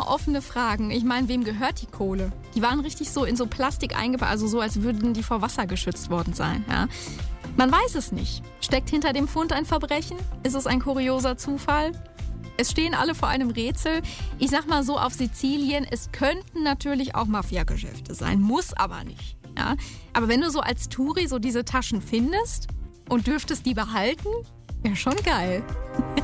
immer offene Fragen. Ich meine, wem gehört die Kohle? Die waren richtig so in so Plastik eingepackt, also so, als würden die vor Wasser geschützt worden sein. Ja? Man weiß es nicht. Steckt hinter dem Fund ein Verbrechen? Ist es ein kurioser Zufall? Es stehen alle vor einem Rätsel. Ich sag mal so, auf Sizilien, es könnten natürlich auch Mafiageschäfte sein, muss aber nicht. Ja? Aber wenn du so als Touri so diese Taschen findest und dürftest die behalten, wäre schon geil.